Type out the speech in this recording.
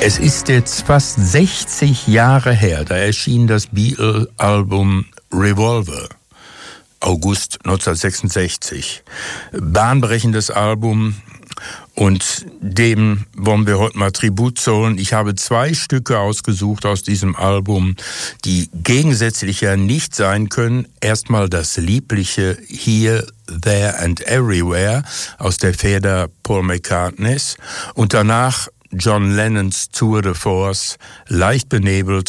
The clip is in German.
Es ist jetzt fast 60 Jahre her, da erschien das Beatle-Album Revolver, August 1966. Bahnbrechendes Album, und dem wollen wir heute mal Tribut zollen. Ich habe 2 Stücke ausgesucht aus diesem Album, die gegensätzlicher nicht sein können. Erstmal das liebliche Here, There and Everywhere aus der Feder Paul McCartneys und danach John Lennons Tour de Force, leicht benebelt